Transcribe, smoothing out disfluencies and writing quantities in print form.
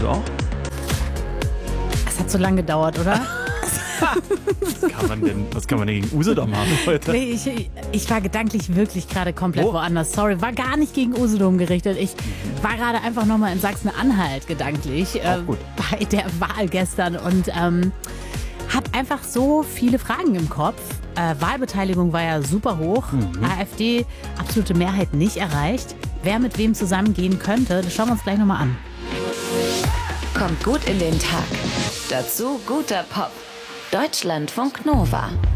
So. Es hat so lange gedauert, oder? Was kann man denn gegen Usedom haben heute? Nee, ich war gedanklich wirklich gerade komplett woanders. Sorry, war gar nicht gegen Usedom gerichtet. Ich war gerade einfach nochmal in Sachsen-Anhalt gedanklich bei der Wahl gestern und habe einfach so viele Fragen im Kopf. Wahlbeteiligung war ja super hoch. AfD, absolute Mehrheit nicht erreicht. Wer mit wem zusammengehen könnte, das schauen wir uns gleich nochmal an. Kommt gut in den Tag. Dazu guter Pop. Deutschlandfunk Nova.